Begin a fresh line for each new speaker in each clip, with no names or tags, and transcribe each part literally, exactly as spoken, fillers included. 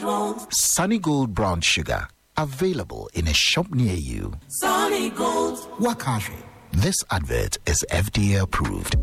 Sunny Gold Brown Sugar. Available in a shop near you.
Sunny Gold. Wakashi.
This advert is F D A approved.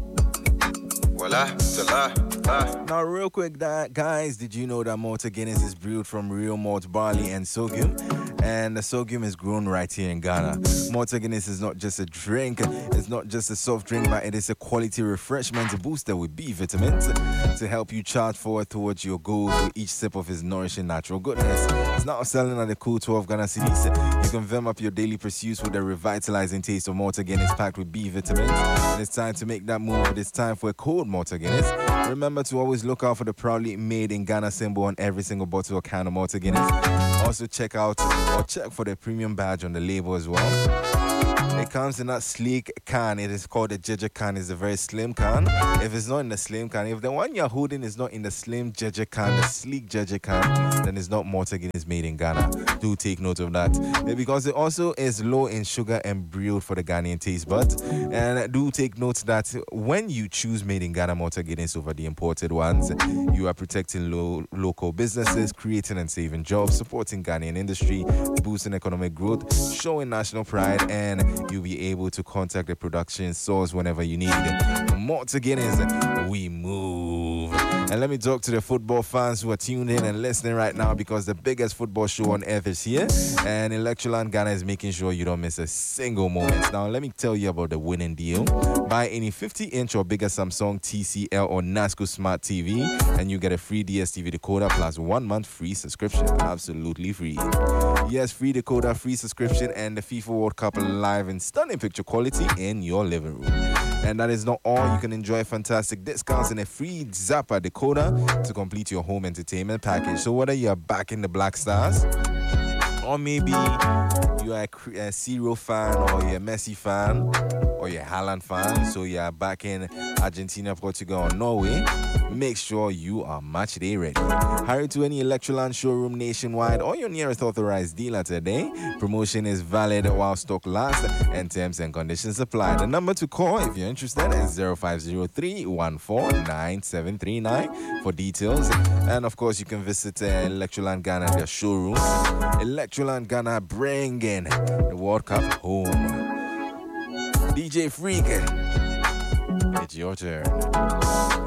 Voila, voila, voila.
Now, real quick, that, guys, did you know that Malta Guinness is brewed from real malt, barley, and sorghum? And the sorghum is grown right here in Ghana. Malta Guinness is not just a drink, it's not just a soft drink, but it is a quality refreshment booster with B vitamins to help you charge forward towards your goals with each sip of its nourishing natural goodness. It's now selling at the cool twelve Ghana cedis. You can firm up your daily pursuits with the revitalizing taste of Malta Guinness packed with B vitamins. And it's time to make that move. It's time for a cold Malta Guinness. Remember to always look out for the proudly made in Ghana symbol on every single bottle or can of Malta Guinness. Also check out or check for the premium badge on the label as well. It comes in that sleek can. It is called a Jeje can. It's a very slim can. If it's not in the slim can, if the one you're holding is not in the slim Jeje can, the sleek Jeje can, then it's not Malta Guinness made in Ghana. Do take note of that. Because it also is low in sugar and brewed for the Ghanaian taste buds. And do take note that when you choose made in Ghana Malta Guinness over the imported ones, you are protecting lo- local businesses, creating and saving jobs, supporting Ghanaian industry, boosting economic growth, showing national pride, and you'll be able to contact the production source whenever you need it. Malta Guinness, we move. And let me talk to the football fans who are tuned in and listening right now, because the biggest football show on earth is here, and Electroland Ghana is making sure you don't miss a single moment. Now, let me tell you about the winning deal. Buy any fifty inch or bigger Samsung, T C L, or NASCO Smart T V, and you get a free D S T V decoder plus one month free subscription. Absolutely free. Yes, free decoder, free subscription, and the FIFA World Cup live in stunning picture quality in your living room. And that is not all. You can enjoy fantastic discounts and a free Zappa decoder to complete your home entertainment package. So whether you're back in the Black Stars, or maybe you are a, a Zero fan, or you're a Messi fan, or you're a Haaland fan, so you're back in Argentina, Portugal, or Norway, make sure you are match day ready. Hurry to any Electroland showroom nationwide or your nearest authorized dealer today. Promotion is valid while stock lasts, and terms and conditions apply. The number to call if you're interested is zero five zero three, one four nine seven three nine for details. And of course, you can visit uh, Electroland Ghana, their showroom. Electroland Ghana bringing the World Cup home. D J Freak, it's your turn.